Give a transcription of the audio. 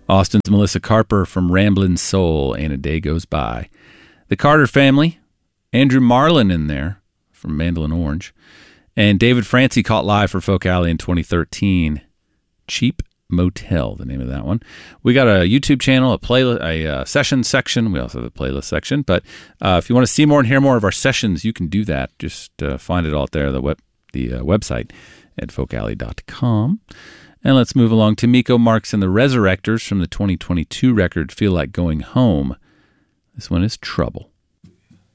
Austin's Melissa Carper from Ramblin' Soul, and A Day Goes By. The Carter Family, Andrew Marlin in there from Mandolin Orange, and David Francie caught live for Folk Alley in 2013. Cheap Motel, the name of that one. We got a YouTube channel, a session section. We also have a playlist section. But if you want to see more and hear more of our sessions, you can do that. Just find it all out there, the website at folkalley.com. And let's move along to Miko Marks and the Resurrectors from the 2022 record Feel Like Going Home. This one is Trouble.